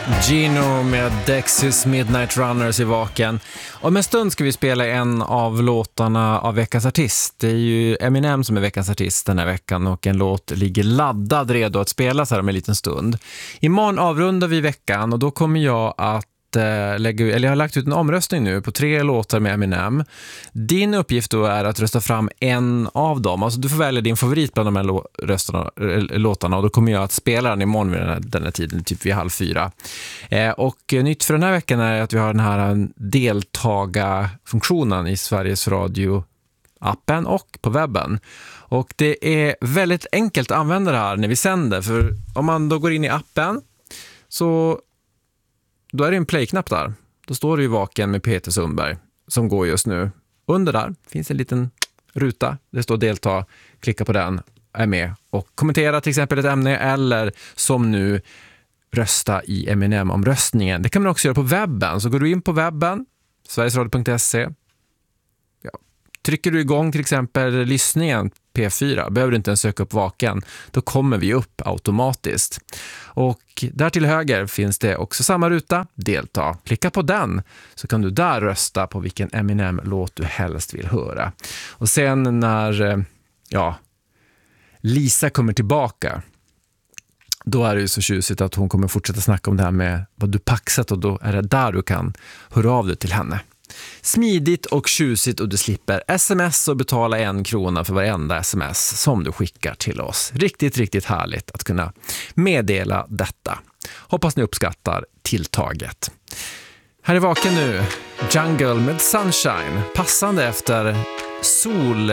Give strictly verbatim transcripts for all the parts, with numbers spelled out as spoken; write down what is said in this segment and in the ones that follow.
Gino med Dexys Midnight Runners i vaken. Om en stund ska vi spela en av låtarna av veckans artist. Det är ju Eminem som är veckans artist den här veckan och en låt ligger laddad redo att spelas här om en liten stund. Imorgon avrundar vi veckan och då kommer jag att lägga, eller jag har lagt ut en omröstning nu på tre låtar med Eminem. Din uppgift då är att rösta fram en av dem. Alltså du får välja din favorit bland de här lå- röstarna, låtarna och då kommer jag att spela den imorgon vid den här, den här tiden, typ vid halv fyra. Eh, och nytt för den här veckan är att vi har den här deltaga-funktionen i Sveriges Radio-appen och på webben. Och det är väldigt enkelt att använda det här när vi sänder, för om man då går in i appen så då är det en play-knapp där. Då står det ju vaken med Peter Sundberg som går just nu. Under där finns en liten ruta. Det står delta, klicka på den, är med och kommentera till exempel ett ämne eller som nu rösta i Eminem-omröstningen. Det kan man också göra på webben. Så går du in på webben, sverigesradio punkt se. Ja. Trycker du igång till exempel lyssningen P fyra, behöver du inte ens söka upp vaken, då kommer vi upp automatiskt. Och där till höger finns det också samma ruta, delta. Klicka på den så kan du där rösta på vilken Eminem-låt du helst vill höra. Och sen när ja, Lisa kommer tillbaka, då är det ju så tjusigt att hon kommer fortsätta snacka om det här med vad du paxat och då är det där du kan höra av dig till henne. Smidigt och tjusigt och du slipper sms och betala en krona för varenda sms som du skickar till oss. Riktigt, riktigt härligt att kunna meddela detta. Hoppas ni uppskattar tilltaget. Här är vaken nu, Jungle med Sunshine, passande efter sol...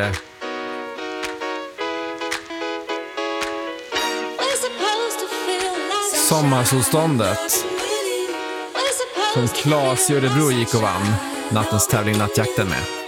sommarsolståndet som Claes i Örebro gick och vann nattens tävling Nattjakten med.